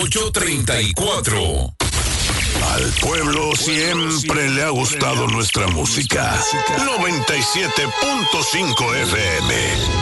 834. Al pueblo siempre le ha gustado nuestra música. 97.5 FM.